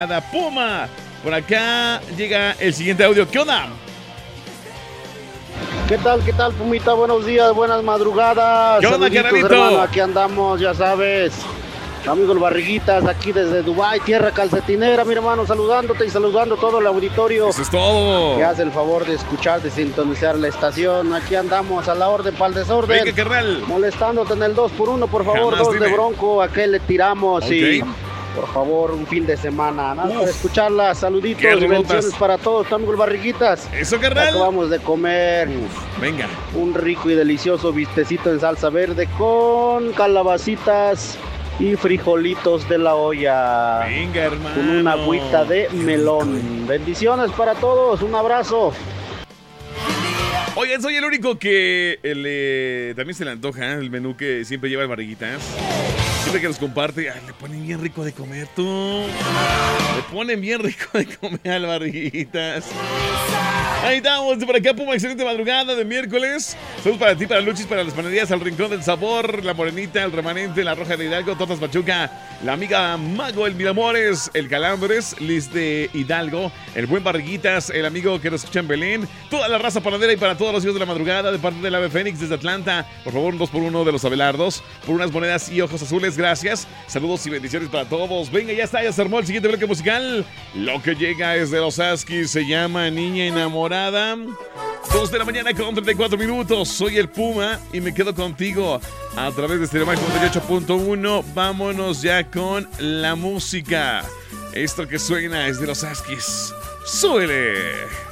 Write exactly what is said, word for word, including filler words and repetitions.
Puma. Por acá llega el siguiente audio. ¿Qué onda? ¿Qué tal, qué tal, Pumita? Buenos días, buenas madrugadas. ¿Qué onda, Saluditos, carnalito? hermano, aquí andamos, ya sabes. Amigo el Barriguitas, aquí desde Dubái, tierra calcetinera, mi hermano, saludándote y saludando todo el auditorio. Eso es todo. Que hace el favor de escuchar, de sintonizar la estación. Aquí andamos a la orden para el desorden. Venga, carnal. Molestándote en el dos por uno, por favor, Jamás, dos dime. de Bronco, a qué le tiramos Okay. y... Por favor, un fin de semana. Nada Uf. para escucharla. Saluditos Qué y rolotas. bendiciones para todos. Amigo el Barriguitas. Eso, carnal. Acabamos de comer Venga. un rico y delicioso bistecito en salsa verde con calabacitas y frijolitos de la olla. Venga, hermano. Con una agüita de melón. Bendiciones para todos. Un abrazo. Oigan, soy el único que le, también se le antoja el menú que siempre lleva el Barriguitas. Siempre que los comparte, ay, le ponen bien rico de comer, tú. Le ponen bien rico de comer al Barriguitas. Ahí estamos, por acá, Puma, excelente madrugada de miércoles. Saludos para ti, para Luchis, para las panaderías, al Rincón del Sabor, la Morenita, el Remanente, la Roja de Hidalgo, Tortas Pachuca, la amiga Mago, el Miramores, el Calambres, Liz de Hidalgo, el buen Barriguitas, el amigo que nos escucha en Belén, toda la raza panadera y para todos los hijos de la madrugada de parte del Ave Fénix desde Atlanta. Por favor, un dos por uno de los Abelardos, por unas monedas y ojos azules, gracias. Saludos y bendiciones para todos. Venga, ya está, ya se armó el siguiente bloque musical. Lo que llega es de los Askis, se llama Niña Enamorada. dos de la mañana con treinta y cuatro minutos. Soy el Puma y me quedo contigo a través de Stereo Max noventa y ocho punto uno. Vámonos ya con la música. Esto que suena es de los Askis. ¡Súbele!